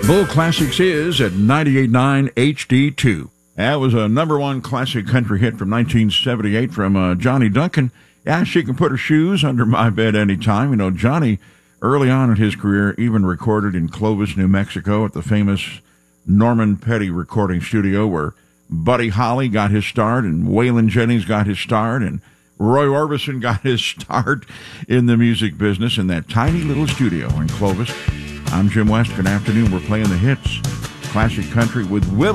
Bull Classics is at 98.9 HD2. That was a number one classic country hit from 1978 from Johnny Duncan. Yeah, she can put her shoes under my bed anytime. You know, Johnny, early on in his career, even recorded in Clovis, New Mexico at the famous Norman Petty recording studio where Buddy Holly got his start and Waylon Jennings got his start and Roy Orbison got his start in the music business in that tiny little studio in Clovis. I'm Jim West. Good afternoon. We're playing the hits, classic country with Will.